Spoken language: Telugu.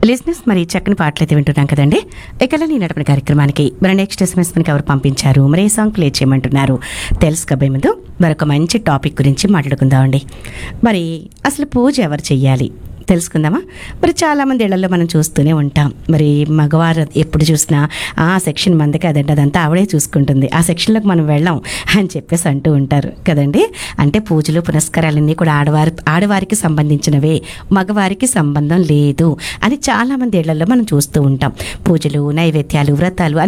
లిజినెస్ మరి చక్కని పాటలు అయితే వింటున్నాం కదండి. ఇక నీ నడపని కార్యక్రమానికి మరి నెక్స్ట్ ఎస్ఎంఎస్ మనకి ఎవరు పంపించారు, మరి ఏ సాంగ్ ప్లే చేయమంటున్నారు తెలుసుకోబోయే ముందు మరొక మంచి టాపిక్ గురించి మాట్లాడుకుందామండి. మరి అసలు పూజ ఎవరు చెయ్యాలి తెలుసుకుందామా? మరి చాలామంది ఇళ్లలో మనం చూస్తూనే ఉంటాం. మరి మగవారు ఎప్పుడు చూసినా ఆ సెక్షన్ మంది కదండి, అదంతా ఆవిడే చూసుకుంటుంది, ఆ సెక్షన్లోకి మనం వెళ్ళాం అని చెప్పేసి అంటూ ఉంటారు కదండి. అంటే పూజలు పునస్కారాలన్నీ కూడా ఆడవారికి సంబంధించినవే, మగవారికి సంబంధం లేదు అని చాలామంది ఇళ్లలో మనం చూస్తూ ఉంటాం. పూజలు, నైవేద్యాలు, వ్రతాలు